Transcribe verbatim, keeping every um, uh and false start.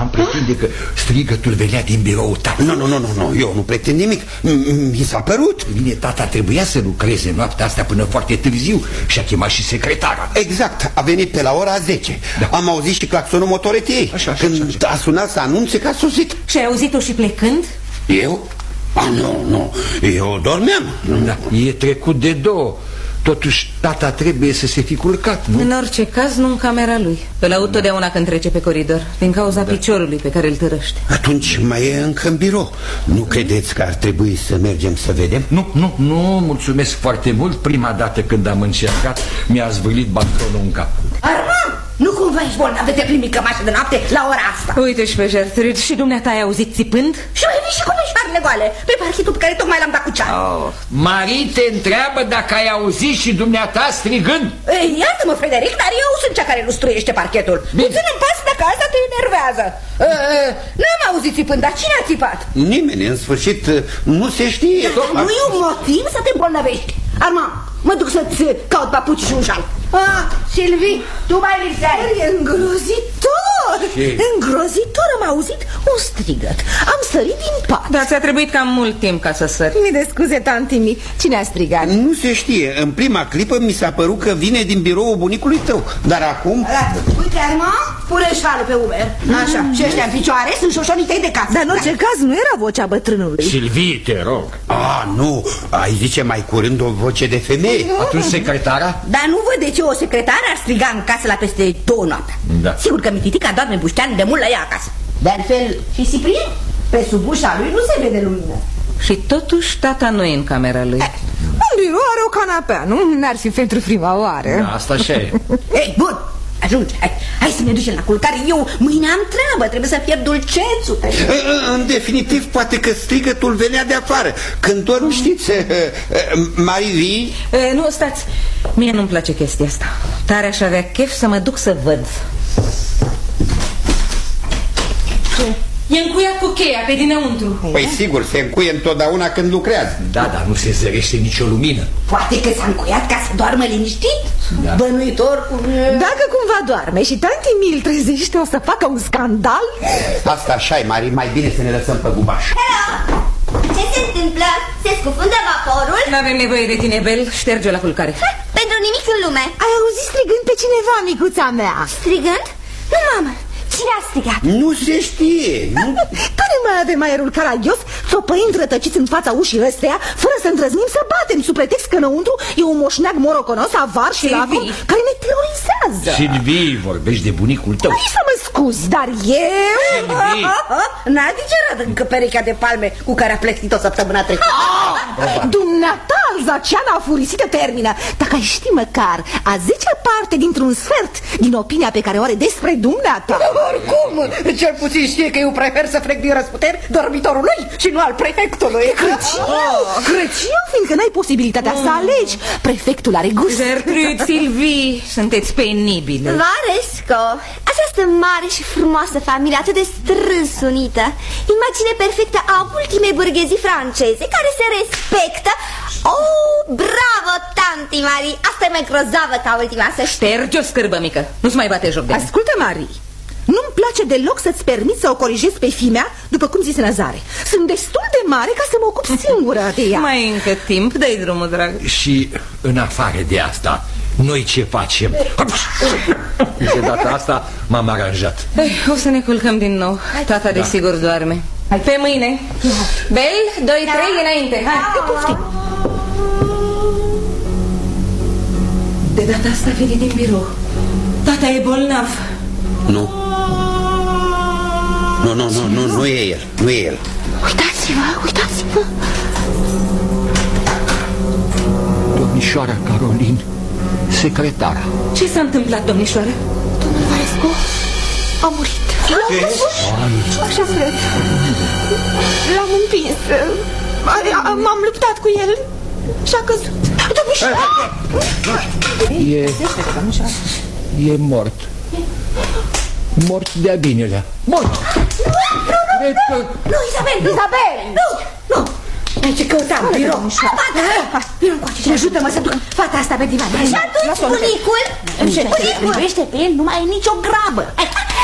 am pretinde că strigătul venea din biroul tata. Nu, nu, nu, nu, nu, eu nu pretind nimic. Mi s-a părut. Bine, tata trebuia să lucreze noaptea asta până foarte târziu și a chemat și secretara. Exact, a venit pe la ora zece. Da. Am auzit și claxonul motoretiei. Așa, așa, când așa, așa. a sunat să anunțe că a sosit. Și ai auzit-o și plecând? Eu? A, nu, nu, eu dormeam. Da, e trecut de două. Totuși, tata trebuie să se fi culcat, nu? În orice caz, nu în camera lui. Îl aud da. totdeauna când trece pe coridor, din cauza da. piciorului pe care îl târăște. Atunci mai e încă în birou. Nu credeți că ar trebui să mergem să vedem? Nu, nu, nu, mulțumesc foarte mult. Prima dată când am încercat, mi-a zvârlit balconul în cap. Armand! Nu cumva ești bolnav de te plimbi cămașă de noapte la ora asta? Uite și pe Gertrude, și dumneata ai auzit țipând? Și mai vii și cu peșoarele goale pe parchetul pe care tocmai l-am dat cu ceară. Oh. Marie te întreabă dacă ai auzit și dumneata strigând. Ei, iartă-mă, Frederic, dar eu sunt cea care lustruiește parchetul. Puțin în pas dacă asta te enervează. N-am auzit țipând, dar cine a țipat? Nimeni, în sfârșit, nu se știe. Dar nu e un motiv să te îmbolnăvești. Armand, mă duc să-ți caut papuci și un șal. Ah, Silvii, tu mai lipseai. E îngrozitor! Ce? Îngrozitor, am auzit un strigăt. Am sărit din pat. Dar ți-a trebuit cam mult timp ca să sări. Mii de scuze, tanti mi. Cine a strigat? Nu se știe. În prima clipă mi s-a părut că vine din biroul bunicului tău. Dar acum... Uite, Armand, pune șalul pe Uber. Așa, și ăștia în picioare sunt șoșonitei de casă. Dar în orice caz nu era vocea bătrânului. Silvie, te rog. Ah, nu, ai zice mai curând o voce de femeie. Atunci secretara? Dar nu văd de ce o secretară ar striga în casă la peste două noaptea. Da. Sigur că mititica doarme buștean de mult la ea acasă. De altfel, și Ciprien, pe sub ușa lui nu se vede lumină. Și totuși tata nu e în camera lui. Eh. Un birou are o canapea, nu? N-ar fi pentru prima oară. Da, asta așa e. Ei, bun, ajunge, hai, hai să ne ducem la culcare. Eu mâine am treabă, trebuie să fierb dulcețul. În definitiv, poate că strigătul venea de afară. Când dormi, știți, Marie vii? E, nu, stați, mie nu-mi place chestia asta. Tare aș avea chef să mă duc să văd. E încuiat cu cheia pe dinăuntru. Păi sigur, se încuie întotdeauna când lucrează. Da, dar nu se zărește nicio lumină. Poate că s-a încuiat ca să doarmă liniștit. Da. Bănuitor cu... Dacă cumva doarme și tanti mi îl trezește, o să facă un scandal. Asta așa e, Marie, mai bine să ne lăsăm pe gubaș. Hello! Ce se întâmplă? Se scufundă vaporul? N-avem nevoie de tine, Bel, șterge-o la culcare. Ha, pentru nimic în lume. Ai auzit strigând pe cineva, micuța mea? Strigând? Nu, mamă. Cine a strigat? Nu se știe. Nu... Care mai avem aerul caragios să o păim rătăciți în fața ușii ăsteia, fără să îndrăznim să batem, sub pretext că înăuntru e un moșneag moroconos, avar și lavor, care ne terorizează. Silvie, vorbești de bunicul tău. Ai să mă scuzi, dar eu... Silvie! N-a digerat încă perechea de palme cu care a plexit-o săptămâna trecută. Dumneata, alzaceana furisită termină. Dacă ai ști măcar a zecea parte dintr-un sfert din opinia pe care o are despre dumneata. Oricum, cel puțin știe că eu prefer să frec din răsputeri dormitorului și nu al prefectului. Cred și eu, cred și eu, fiindcă n-ai posibilitatea să alegi. Prefectul are gust. Gertrude, Silvie, sunteți penibile. Varesco, această mare și frumoasă familie, atât de strâns unită, imagine perfectă a ultimei burghezii franceze, care se respectă. Oh, bravo, tanti Marie, asta e mai grozavă ca ultima, să știi. Ștergi o scârbă mică, nu-ți mai bate joc de mine. Ascultă, Marie, nu-mi place deloc să-ți permit să o corijezi pe fimea, după cum zise Nazare. Sunt destul de mare ca să mă ocup singură de ea. Mai încă timp, dă-i drumul, drag. Și în afară de asta, noi ce facem? De data asta m-am aranjat. O să ne culcăm din nou. Tata Da. desigur doarme. Pe mâine. Bel, doi, trei, înainte. Hai. De data asta vine din birou. Tata e bolnav. Nu. Nu, nu, nu, nu, nu e el, nu e el. Uitați-vă, uitați-vă. Domnișoara Caroline, secretara. Ce s-a întâmplat, domnișoară? Domnul Varesco a murit. Așa cred. L-am împins. M-am luptat cu el și a căzut. Domnișoara! E... e mort. Mort de-a binelea. Mort! Cred că... Nu, Isabel, Isabel, nu, nu. Ce căutam, birou. Vino încoace, ajută-mă să duc fata asta pe divan. Și atunci bunicul? Bunicul? Privește pe el, nu mai e nicio grabă.